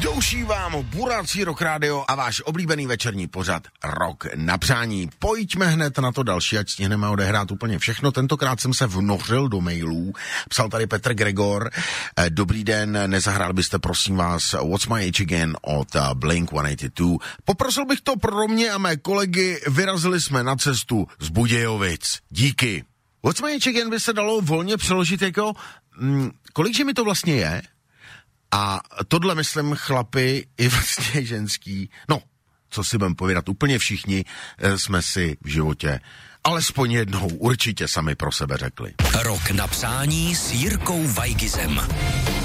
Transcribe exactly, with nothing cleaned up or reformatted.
Douší vám Burací Rock Radio a váš oblíbený večerní pořad Rock na přání. Pojďme hned na to další, ať stihneme odehrát úplně všechno. Tentokrát jsem se vnořil do mailů. Psal tady Petr Gregor. Dobrý den, nezahrál byste prosím vás What's My Age Again od Blink sto osmdesát dva. Poprosil bych to pro mě a mé kolegy, vyrazili jsme na cestu z Budějovic. Díky. What's My Age Again by se dalo volně přeložit jako, hm, kolikže mi to vlastně je? A tohle, myslím, chlapi i vlastně ženský, no, co si budeme povídat, úplně všichni jsme si v životě alespoň jednou určitě sami pro sebe řekli. Rock na přání s Jirkou Weigizem.